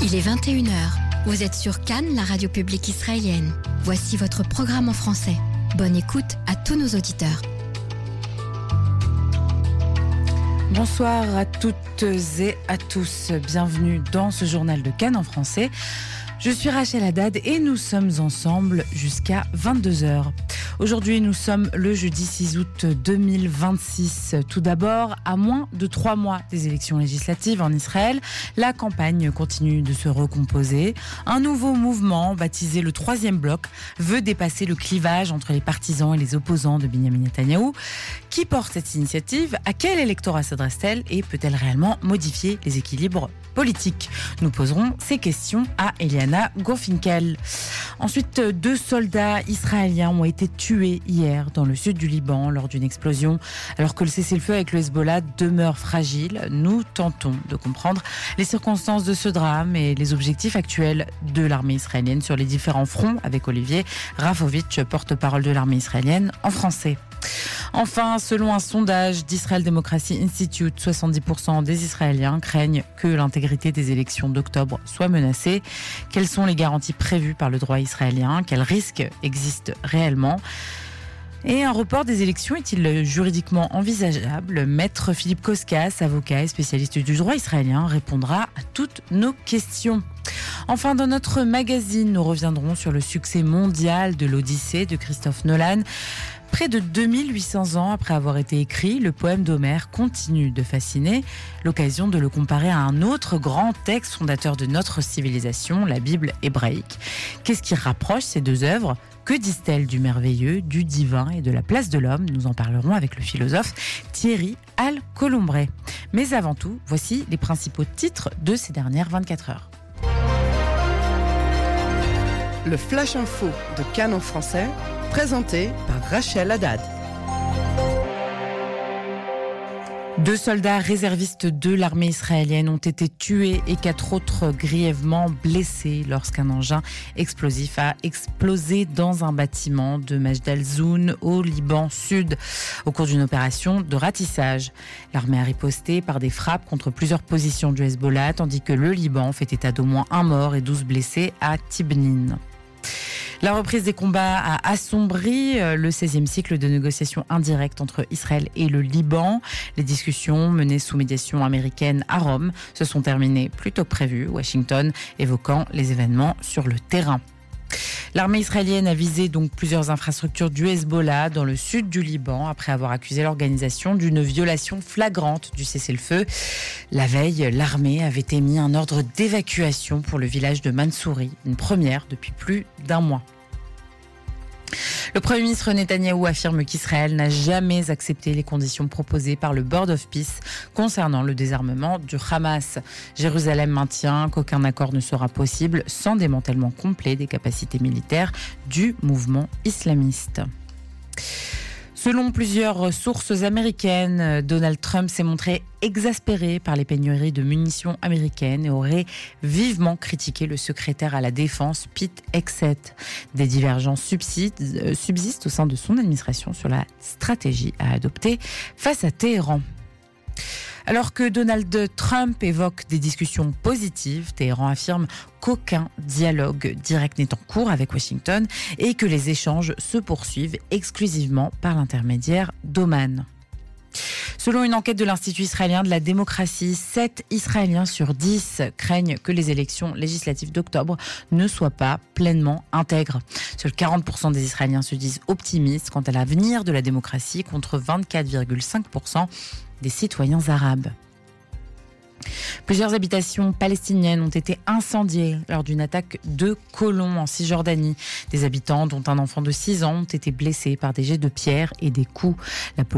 Il est 21h. Vous êtes sur Cannes, la radio publique israélienne. Voici votre programme en français. Bonne écoute à tous nos auditeurs. Bonsoir à toutes et à tous. Bienvenue dans ce journal de Cannes en français. Je suis Rachel Haddad et nous sommes ensemble jusqu'à 22h. Aujourd'hui, nous sommes le jeudi 6 août 2026. Tout d'abord, à moins de 3 mois des élections législatives en Israël, la campagne continue de se recomposer. Un nouveau mouvement, baptisé le Troisième Bloc, veut dépasser le clivage entre les partisans et les opposants de Benjamin Netanyahou. Qui porte cette initiative ? À quel électorat s'adresse-t-elle ? Et peut-elle réellement modifier les équilibres politiques ? Nous poserons ces questions à Eliana Gorfinkel. Ensuite, 2 soldats israéliens ont été tués hier dans le sud du Liban lors d'une explosion. Alors que le cessez-le-feu avec le Hezbollah demeure fragile, nous tentons de comprendre les circonstances de ce drame et les objectifs actuels de l'armée israélienne sur les différents fronts avec Olivier Rafovitch, porte-parole de l'armée israélienne en français. Enfin, selon un sondage d'Israel Democracy Institute, 70% des Israéliens craignent que l'intégrité des élections d'octobre soit menacée. Quelles sont les garanties prévues par le droit israélien ? Quels risques existent réellement ? Et un report des élections est-il juridiquement envisageable ? Maître Philippe Koskas, avocat et spécialiste du droit israélien, répondra à toutes nos questions. Enfin, dans notre magazine, nous reviendrons sur le succès mondial de l'Odyssée de Christophe Nolan. Près de 2800 ans après avoir été écrit, le poème d'Homère continue de fasciner. L'occasion de le comparer à un autre grand texte fondateur de notre civilisation, la Bible hébraïque. Qu'est-ce qui rapproche ces 2 œuvres ? Que disent-elles du merveilleux, du divin et de la place de l'homme ? Nous en parlerons avec le philosophe Thierry Al-Colombret. Mais avant tout, voici les principaux titres de ces dernières 24 heures. Le Flash Info de Cannes en français, présenté par Rachel Haddad. 2 soldats réservistes de l'armée israélienne ont été tués et 4 autres grièvement blessés lorsqu'un engin explosif a explosé dans un bâtiment de Majd al-Zoun au Liban Sud au cours d'une opération de ratissage. L'armée a riposté par des frappes contre plusieurs positions du Hezbollah, tandis que le Liban fait état d'au moins 1 mort et 12 blessés à Tibnin. La reprise des combats a assombri le 16e cycle de négociations indirectes entre Israël et le Liban. Les discussions menées sous médiation américaine à Rome se sont terminées plus tôt que prévu, Washington évoquant les événements sur le terrain. L'armée israélienne a visé donc plusieurs infrastructures du Hezbollah dans le sud du Liban après avoir accusé l'organisation d'une violation flagrante du cessez-le-feu. La veille, l'armée avait émis un ordre d'évacuation pour le village de Mansouri, une première depuis plus d'1 mois. Le Premier ministre Netanyahou affirme qu'Israël n'a jamais accepté les conditions proposées par le Board of Peace concernant le désarmement du Hamas. Jérusalem maintient qu'aucun accord ne sera possible sans démantèlement complet des capacités militaires du mouvement islamiste. Selon plusieurs sources américaines, Donald Trump s'est montré exaspéré par les pénuries de munitions américaines et aurait vivement critiqué le secrétaire à la Défense, Pete Hegseth. Des divergences subsistent au sein de son administration sur la stratégie à adopter face à Téhéran. Alors que Donald Trump évoque des discussions positives, Téhéran affirme qu'aucun dialogue direct n'est en cours avec Washington et que les échanges se poursuivent exclusivement par l'intermédiaire d'Oman. Selon une enquête de l'Institut israélien de la démocratie, 7 Israéliens sur 10 craignent que les élections législatives d'octobre ne soient pas pleinement intègres. Seuls 40% des Israéliens se disent optimistes quant à l'avenir de la démocratie contre 24,5% des citoyens arabes. Plusieurs habitations palestiniennes ont été incendiées lors d'une attaque de colons en Cisjordanie. Des habitants, dont un enfant de 6 ans, ont été blessés par des jets de pierre et des coups. La